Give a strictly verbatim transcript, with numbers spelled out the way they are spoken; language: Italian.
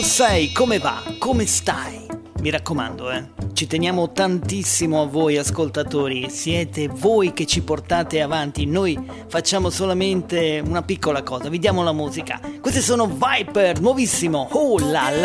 Sei, come va? Come stai? Mi raccomando, eh. Ci teniamo tantissimo a voi ascoltatori, siete voi che ci portate avanti, noi facciamo solamente una piccola cosa, vi diamo la musica. Queste sono Viper, nuovissimo, oh la la.